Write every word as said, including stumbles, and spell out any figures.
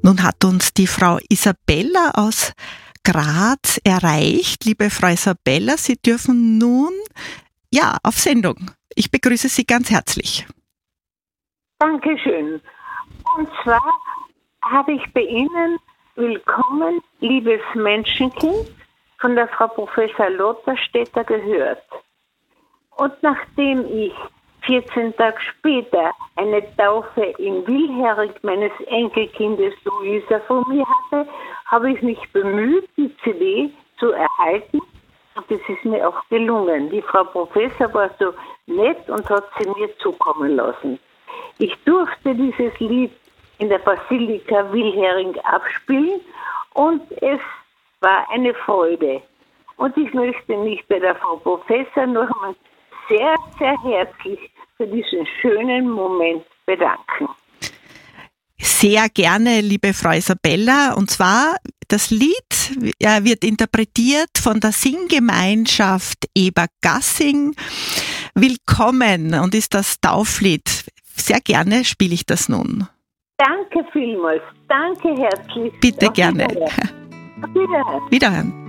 Nun hat uns die Frau Isabella aus Graz erreicht. Liebe Frau Isabella, Sie dürfen nun, ja, auf Sendung. Ich begrüße Sie ganz herzlich. Dankeschön. Und zwar habe ich bei Ihnen willkommen, liebes Menschenkind, von der Frau Professor Lotharstetter gehört. Und nachdem ich vierzehn Tage später eine Taufe in Wilhering meines Enkelkindes Luisa von mir hatte, habe ich mich bemüht, die C D zu erhalten. Und es ist mir auch gelungen. Die Frau Professor war so nett und hat sie mir zukommen lassen. Ich durfte dieses Lied in der Basilika Wilhering abspielen und es war eine Freude. Und ich möchte mich bei der Frau Professor noch einmal sehr, sehr herzlich für diesen schönen Moment bedanken. Sehr gerne, liebe Frau Isabella. Und zwar, das Lied äh, wird interpretiert von der Singgemeinschaft Ebergassing. Willkommen und ist das Tauflied. Sehr gerne spiele ich das nun. Danke vielmals. Danke herzlich. Bitte gerne. Wiederhören. Wiederhören.